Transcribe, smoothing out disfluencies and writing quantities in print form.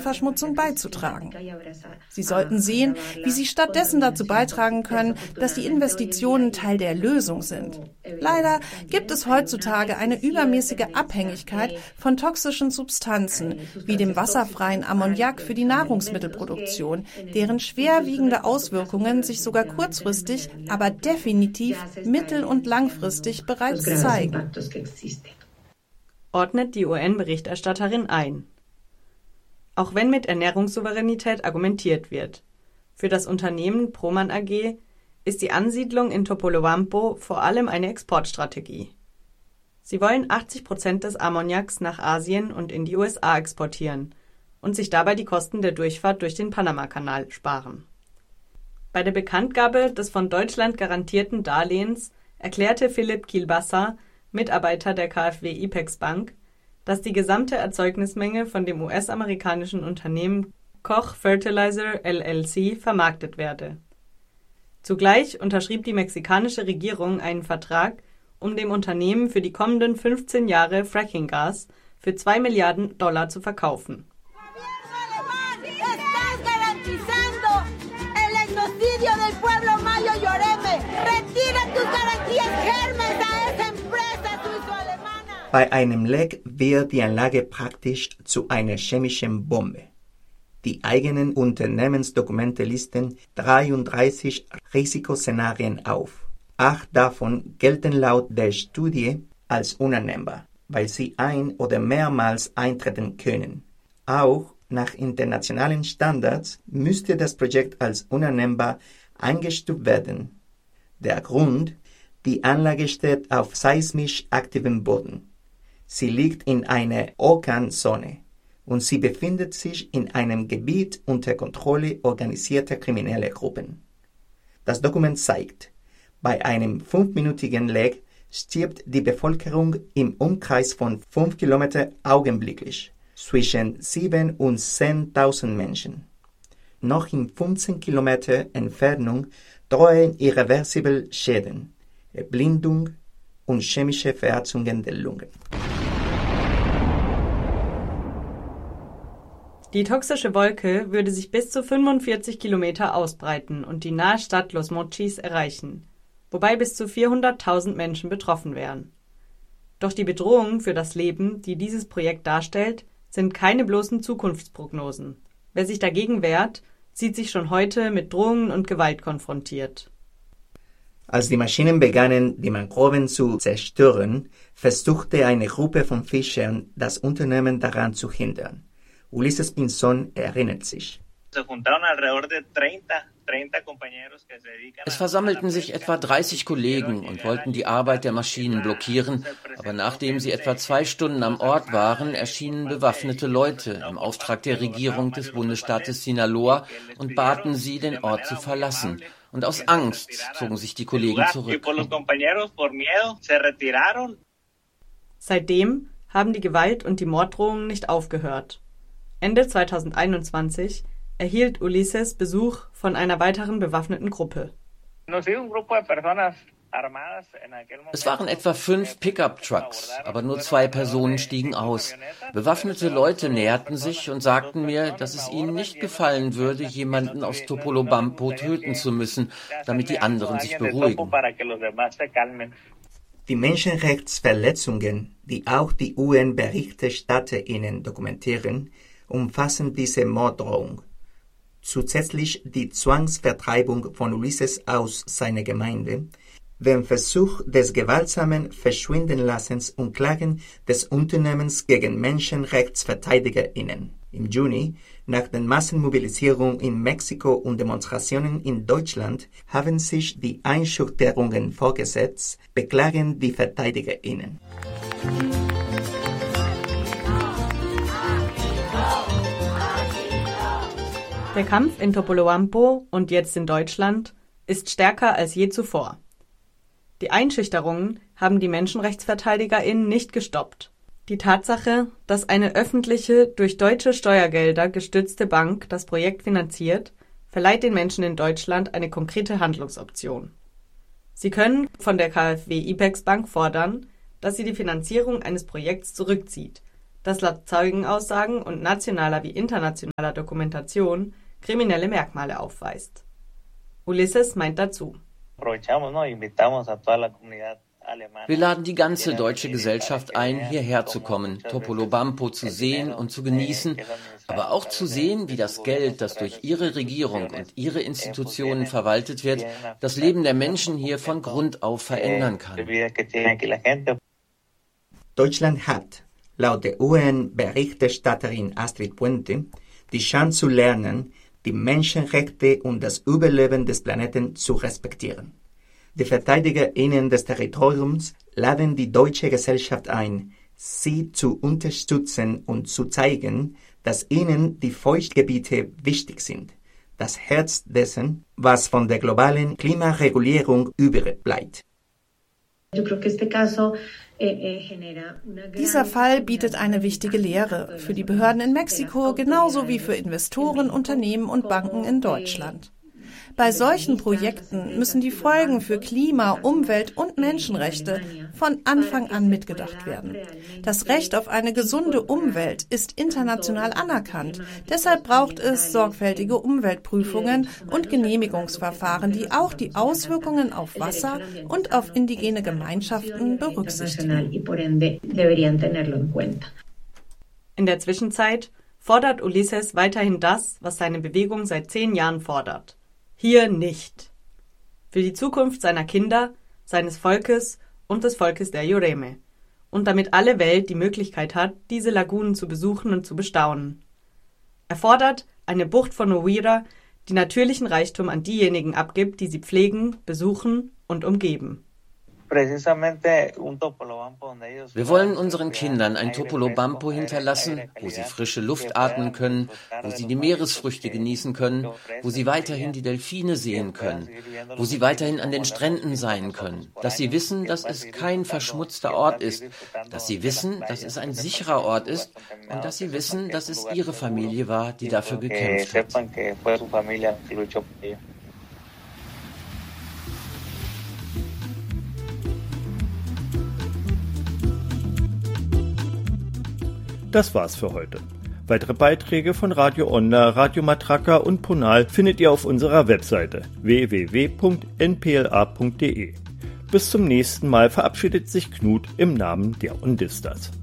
Verschmutzung beizutragen. Sie sollten sehen, wie sie stattdessen dazu beitragen können, dass die Investitionen Teil der Lösung sind. Leider gibt es heutzutage eine übermäßige Abhängigkeit von toxischen Substanzen, wie dem wasserfreien Ammoniak für die Nahrungsmittelproduktion, deren schwerwiegende Auswirkungen sich sogar kurzfristig, aber definitiv mittel- und langfristig bereits zeigen. Ordnet die UN-Berichterstatterin ein. Auch wenn mit Ernährungssouveränität argumentiert wird. Für das Unternehmen Proman AG ist die Ansiedlung in Topolobampo vor allem eine Exportstrategie. Sie wollen 80% des Ammoniaks nach Asien und in die USA exportieren und sich dabei die Kosten der Durchfahrt durch den Panamakanal sparen. Bei der Bekanntgabe des von Deutschland garantierten Darlehens erklärte Philipp Kielbasa, Mitarbeiter der KfW IPEX Bank, dass die gesamte Erzeugnismenge von dem US-amerikanischen Unternehmen Koch Fertilizer LLC vermarktet werde. Zugleich unterschrieb die mexikanische Regierung einen Vertrag, um dem Unternehmen für die kommenden 15 Jahre Fracking-Gas für $2 Milliarden zu verkaufen. Bei einem Leck wird die Anlage praktisch zu einer chemischen Bombe. Die eigenen Unternehmensdokumente listen 33 Risikoszenarien auf. 8 davon gelten laut der Studie als unannehmbar, weil sie ein- oder mehrmals eintreten können. Auch nach internationalen Standards müsste das Projekt als unannehmbar eingestuft werden. Der Grund: die Anlage steht auf seismisch aktivem Boden. Sie liegt in einer Orkanzone und sie befindet sich in einem Gebiet unter Kontrolle organisierter krimineller Gruppen. Das Dokument zeigt, bei einem 5-minütigen Leck stirbt die Bevölkerung im Umkreis von 5 Kilometern augenblicklich, zwischen 7.000 und 10.000 Menschen. Noch in 15 Kilometer Entfernung drohen irreversible Schäden, Erblindung und chemische Verherzungen der Lungen. Die toxische Wolke würde sich bis zu 45 Kilometer ausbreiten und die nahe Stadt Los Mochis erreichen, wobei bis zu 400.000 Menschen betroffen wären. Doch die Bedrohungen für das Leben, die dieses Projekt darstellt, sind keine bloßen Zukunftsprognosen. Wer sich dagegen wehrt, sieht sich schon heute mit Drohungen und Gewalt konfrontiert. Als die Maschinen begannen, die Mangroven zu zerstören, versuchte eine Gruppe von Fischern, das Unternehmen daran zu hindern. Ulises Pinzón erinnert sich. Es versammelten sich etwa 30 Kollegen und wollten die Arbeit der Maschinen blockieren, aber nachdem sie etwa 2 Stunden am Ort waren, erschienen bewaffnete Leute im Auftrag der Regierung des Bundesstaates Sinaloa und baten sie, den Ort zu verlassen. Und aus Angst zogen sich die Kollegen zurück. Seitdem haben die Gewalt und die Morddrohungen nicht aufgehört. Ende 2021 erhielt Ulises Besuch von einer weiteren bewaffneten Gruppe. Es waren etwa 5 Pickup-Trucks, aber nur 2 Personen stiegen aus. Bewaffnete Leute näherten sich und sagten mir, dass es ihnen nicht gefallen würde, jemanden aus Topolobampo töten zu müssen, damit die anderen sich beruhigen. Die Menschenrechtsverletzungen, die auch die UN-BerichterstatterInnen dokumentieren, umfassen diese Morddrohung. Zusätzlich die Zwangsvertreibung von Ulises aus seiner Gemeinde, den Versuch des gewaltsamen Verschwindenlassens und Klagen des Unternehmens gegen MenschenrechtsverteidigerInnen. Im Juni, nach den Massenmobilisierungen in Mexiko und Demonstrationen in Deutschland, haben sich die Einschüchterungen fortgesetzt, beklagen die VerteidigerInnen. Der Kampf in Topolobampo und jetzt in Deutschland ist stärker als je zuvor. Die Einschüchterungen haben die MenschenrechtsverteidigerInnen nicht gestoppt. Die Tatsache, dass eine öffentliche, durch deutsche Steuergelder gestützte Bank das Projekt finanziert, verleiht den Menschen in Deutschland eine konkrete Handlungsoption. Sie können von der KfW IPEX Bank fordern, dass sie die Finanzierung eines Projekts zurückzieht, das laut Zeugenaussagen und nationaler wie internationaler Dokumentation kriminelle Merkmale aufweist. Ulises meint dazu: Wir laden die ganze deutsche Gesellschaft ein, hierher zu kommen, Topolobampo zu sehen und zu genießen, aber auch zu sehen, wie das Geld, das durch ihre Regierung und ihre Institutionen verwaltet wird, das Leben der Menschen hier von Grund auf verändern kann. Deutschland hat, laut der UN-Berichterstatterin Astrid Puente, die Chance zu lernen, die Menschenrechte und das Überleben des Planeten zu respektieren. Die VerteidigerInnen des Territoriums laden die deutsche Gesellschaft ein, sie zu unterstützen und zu zeigen, dass ihnen die Feuchtgebiete wichtig sind, das Herz dessen, was von der globalen Klimaregulierung übrig bleibt. Dieser Fall bietet eine wichtige Lehre für die Behörden in Mexiko genauso wie für Investoren, Unternehmen und Banken in Deutschland. Bei solchen Projekten müssen die Folgen für Klima, Umwelt und Menschenrechte von Anfang an mitgedacht werden. Das Recht auf eine gesunde Umwelt ist international anerkannt. Deshalb braucht es sorgfältige Umweltprüfungen und Genehmigungsverfahren, die auch die Auswirkungen auf Wasser und auf indigene Gemeinschaften berücksichtigen. In der Zwischenzeit fordert Ulises weiterhin das, was seine Bewegung seit 10 Jahren fordert. Hier nicht. Für die Zukunft seiner Kinder, seines Volkes und des Volkes der Yoreme. Und damit alle Welt die Möglichkeit hat, diese Lagunen zu besuchen und zu bestaunen. Er fordert eine Bucht von Uvira, die natürlichen Reichtum an diejenigen abgibt, die sie pflegen, besuchen und umgeben. Wir wollen unseren Kindern ein Topolobampo hinterlassen, wo sie frische Luft atmen können, wo sie die Meeresfrüchte genießen können, wo sie weiterhin die Delfine sehen können, wo sie weiterhin an den Stränden sein können, dass sie wissen, dass es kein verschmutzter Ort ist, dass sie wissen, dass es ein sicherer Ort ist und dass sie wissen, dass es ihre Familie war, die dafür gekämpft hat. Das war's für heute. Weitere Beiträge von Radio Onda, Radio Matraca und Ponal findet ihr auf unserer Webseite www.npla.de. Bis zum nächsten Mal verabschiedet sich Knut im Namen der Ondistas.